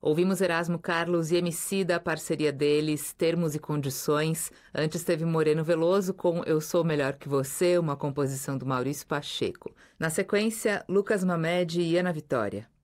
Ouvimos Erasmo Carlos e Emicida, a parceria deles, Termos e Condições. Antes teve Moreno Veloso com Eu Sou Melhor Que Você, uma composição do Maurício Pacheco. Na sequência, Lucas Mamed e Ana Vitória.